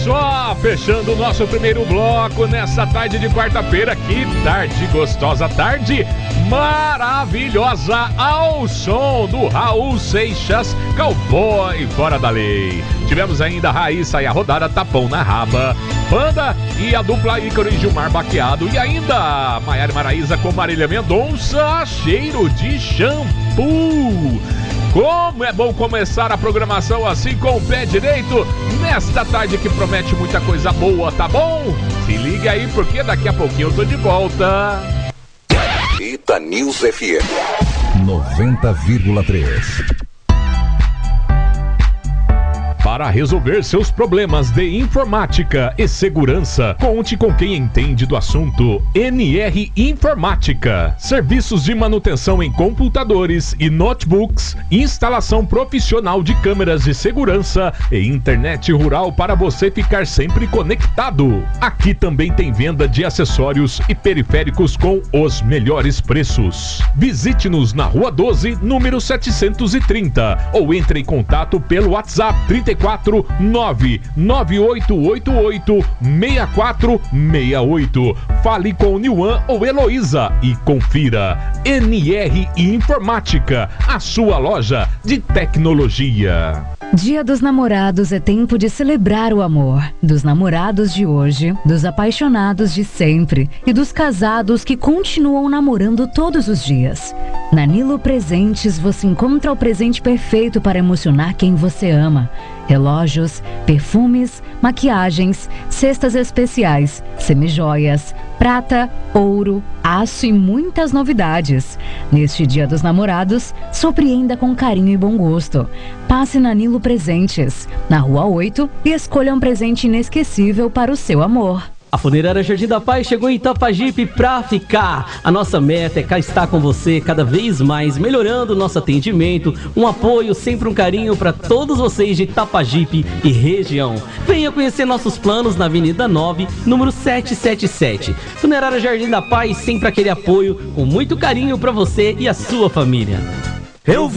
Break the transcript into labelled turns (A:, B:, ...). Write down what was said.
A: só, fechando o nosso primeiro bloco nessa tarde de quarta-feira. Que tarde gostosa, tarde maravilhosa, ao som do Raul Seixas, Cowboy Fora da Lei. Tivemos ainda a Raíssa e a Rodada, Tapão na Raba, Banda e a dupla Ícaro e Gilmar Baqueado. E ainda Maiara e Maraísa com Marília Mendonça, Cheiro de Shampoo. Como é bom começar a programação assim com o pé direito, nesta tarde que promete muita coisa boa, tá bom? Se liga aí porque daqui a pouquinho eu tô de volta.
B: Ita News FM
C: 90,3.
A: Para resolver seus problemas de informática e segurança, conte com quem entende do assunto. NR Informática. Serviços de manutenção em computadores e notebooks, instalação profissional de câmeras de segurança e internet rural para você ficar sempre conectado. Aqui também tem venda de acessórios e periféricos com os melhores preços. Visite-nos na Rua 12, número 730, ou entre em contato pelo WhatsApp 449-9888-6468. Fale com o Niuan ou Heloísa e confira. NR Informática, a sua loja de tecnologia.
D: Dia dos Namorados é tempo de celebrar o amor. Dos namorados de hoje, dos apaixonados de sempre e dos casados que continuam namorando todos os dias. Na Nilo Presentes você encontra o presente perfeito para emocionar quem você ama. Relógios, perfumes, maquiagens, cestas especiais, semijoias, prata, ouro, aço e muitas novidades. Neste Dia dos Namorados, surpreenda com carinho e bom gosto. Passe na Nilo Presentes, na Rua 8, e escolha um presente inesquecível para o seu amor.
E: A Funerária Jardim da Paz chegou em Itapajipe pra ficar. A nossa meta é cá estar com você cada vez mais, melhorando o nosso atendimento, um apoio, sempre um carinho para todos vocês de Itapajipe e região. Venha conhecer nossos planos na Avenida 9, número 777. Funerária Jardim da Paz, sempre aquele apoio com muito carinho para você e a sua família. Eu